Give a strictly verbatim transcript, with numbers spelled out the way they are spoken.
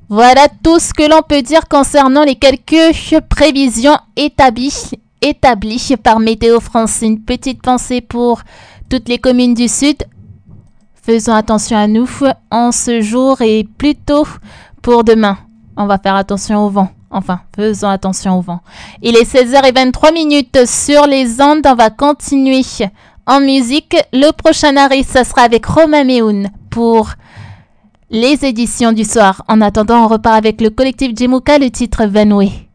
Voilà tout ce que l'on peut dire concernant les quelques prévisions établies, établies par Météo France. Une petite pensée pour toutes les communes du Sud. Faisons attention à nous en ce jour et plutôt pour demain. On va faire attention au vent. Enfin, faisons attention au vent. Il est seize heures vingt-trois minutes sur les ondes. On va continuer en musique. Le prochain arrêt, ça sera avec Romain Méoun pour les éditions du soir. En attendant, on repart avec le collectif Djemouka, le titre Vanoué.